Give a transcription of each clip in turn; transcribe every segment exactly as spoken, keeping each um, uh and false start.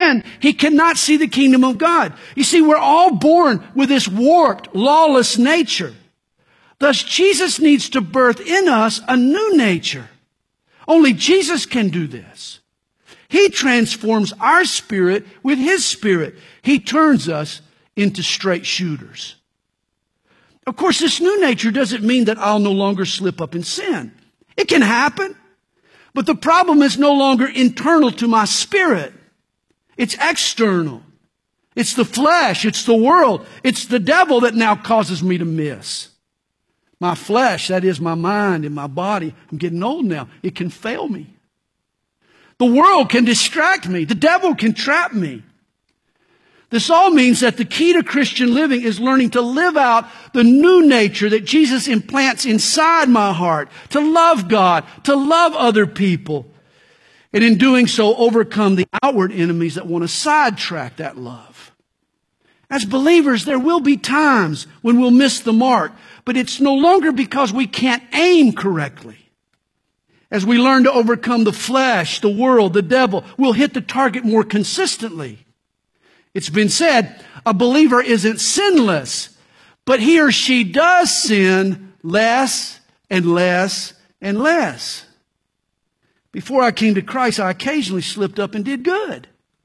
sin, he cannot see the kingdom of God. You see, we're all born with this warped, lawless nature. Thus, Jesus needs to birth in us a new nature. Only Jesus can do this. He transforms our spirit with his spirit. He turns us into straight shooters. Of course, this new nature doesn't mean that I'll no longer slip up in sin. It can happen. But the problem is no longer internal to my spirit. It's external. It's the flesh. It's the world. It's the devil that now causes me to miss. My flesh, that is my mind and my body. I'm getting old now. It can fail me. The world can distract me. The devil can trap me. This all means that the key to Christian living is learning to live out the new nature that Jesus implants inside my heart, to love God, to love other people, and in doing so overcome the outward enemies that want to sidetrack that love. As believers, there will be times when we'll miss the mark, but it's no longer because we can't aim correctly. As we learn to overcome the flesh, the world, the devil, we'll hit the target more consistently. It's been said, a believer isn't sinless, but he or she does sin less and less and less. Before I came to Christ, I occasionally slipped up and did good.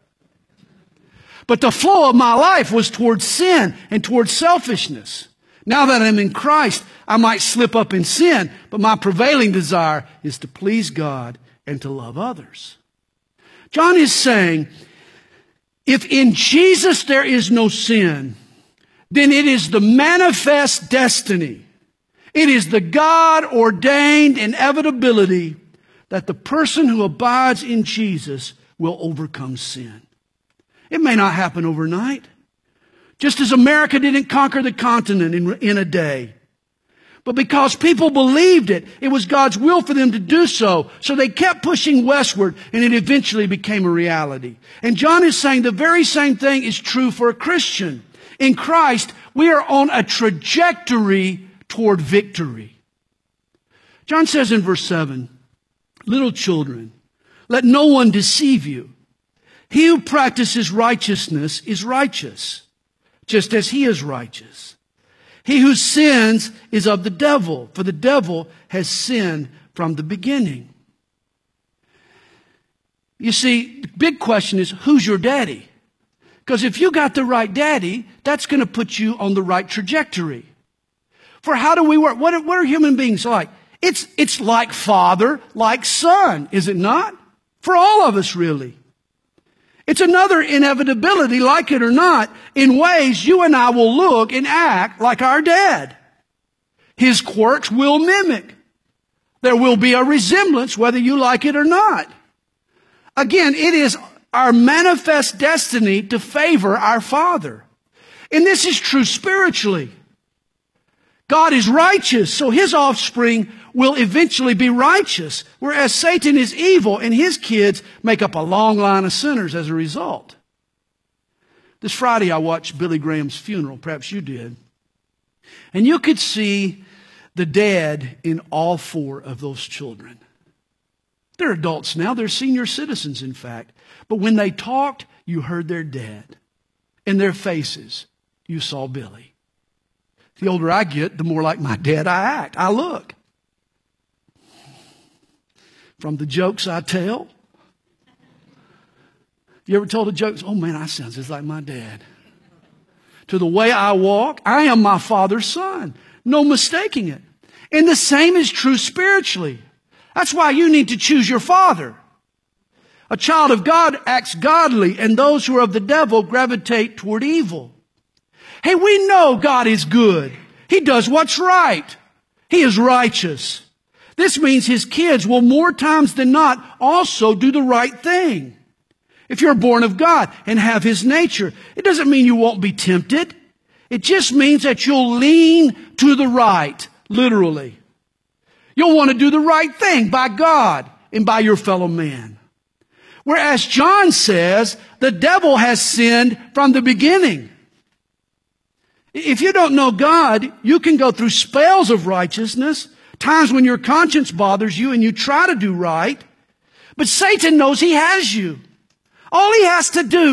But the flow of my life was towards sin and towards selfishness. Now that I'm in Christ, I might slip up in sin, but my prevailing desire is to please God and to love others. John is saying, if in Jesus there is no sin, then it is the manifest destiny. It is the God-ordained inevitability that the person who abides in Jesus will overcome sin. It may not happen overnight. Just as America didn't conquer the continent in, in a day. But because people believed it, it was God's will for them to do so. So they kept pushing westward, and it eventually became a reality. And John is saying the very same thing is true for a Christian. In Christ, we are on a trajectory toward victory. John says in verse seven, little children, let no one deceive you. He who practices righteousness is righteous, just as he is righteous. He who sins is of the devil, for the devil has sinned from the beginning. You see, the big question is, who's your daddy? Because if you got the right daddy, that's going to put you on the right trajectory. For how do we work? What are, what are human beings like? It's, it's like father, like son, is it not? For all of us, really. It's another inevitability, like it or not, in ways you and I will look and act like our dad. His quirks will mimic. There will be a resemblance, whether you like it or not. Again, it is our manifest destiny to favor our Father. And this is true spiritually. God is righteous, so his offspring will eventually be righteous, whereas Satan is evil and his kids make up a long line of sinners as a result. This Friday I watched Billy Graham's funeral, perhaps you did, and you could see the dad in all four of those children. They're adults now, they're senior citizens in fact, but when they talked, you heard their dad. In their faces, you saw Billy. The older I get, the more like my dad I act, I look. From the jokes I tell. You ever told a joke? Oh man, I sound just like my dad. To the way I walk, I am my father's son. No mistaking it. And the same is true spiritually. That's why you need to choose your father. A child of God acts godly, and those who are of the devil gravitate toward evil. Hey, we know God is good. He does what's right. He is righteous. This means his kids will more times than not also do the right thing. If you're born of God and have his nature, it doesn't mean you won't be tempted. It just means that you'll lean to the right, literally. You'll want to do the right thing by God and by your fellow man. Whereas John says the devil has sinned from the beginning. If you don't know God, you can go through spells of righteousness, times when your conscience bothers you and you try to do right, but Satan knows he has you. All he has to do